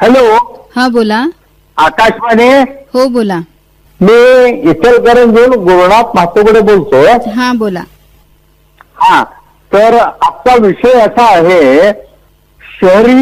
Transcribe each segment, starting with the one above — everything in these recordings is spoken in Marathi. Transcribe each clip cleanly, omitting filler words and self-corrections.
हॅलो, हा बोला. आकाशवाणी. हो बोला. मी इचलकरंजीहून गुरुनाथ म्हातुकडे बोलतोय. हा बोला. हा, तर आजचा विषय असा आहे, शहरी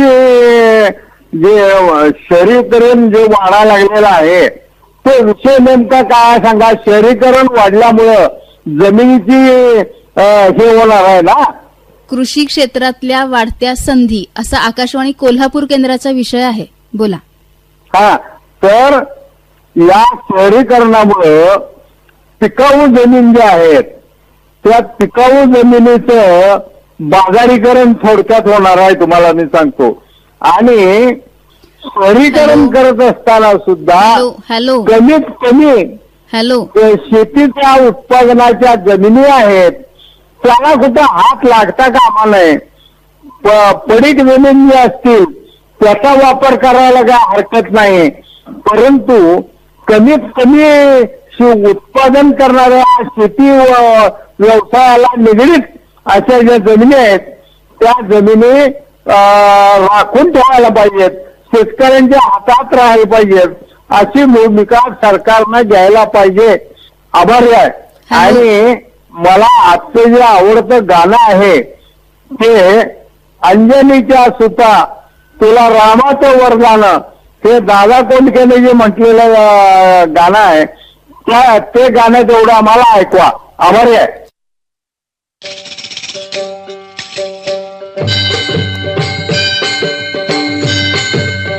शहरीकरण जे वाढायला लागलेलं आहे तो विषय नेमका काय सांगा. शहरीकरण वाढल्यामुळं जमिनीची हे होणार आहे ना. कृषी क्षेत्रातल्या वाढत्या संधी असा आकाशवाणी कोल्हापूर केंद्राचा विषय आहे. बोला. हा, तर या शहरीकरणामुळं पिकाऊ जमीन ज्या आहेत त्या पिकाऊ जमिनीचं बाजारीकरण थोडक्यात होणार आहे, तुम्हाला मी सांगतो. आणि शहरीकरण करत असताना सुद्धा हॅलो कमीत कमी हॅलो शेतीच्या उत्पादनाच्या जमिनी आहेत त्याला कुठं हात लागता कामा नये. पडीक जमीन जी असतील त्याचा वापर करायला काय हरकत नाही, परंतु कमीत कमी उत्पादन करणाऱ्या शेती व्यवसायाला निगडीत अशा ज्या जमिनी आहेत त्या जमिनी राखून ठेवायला पाहिजेत, शेतकऱ्यांच्या हातात राहायला पाहिजेत, अशी भूमिका सरकारनं घ्यायला पाहिजे. आभारी आहे. आणि मला आजचं जे आवडतं गाणं आहे ते अंजनीच्या सुता तुला रामाचं वरदान, हे दादा कोंडकेने जे म्हटलेलं गाणं आहे ते गाणं तेवढं आम्हाला ऐकवा. आभारी आहे.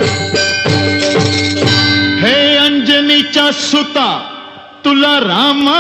हे अंजनीच्या सुता तुला रामा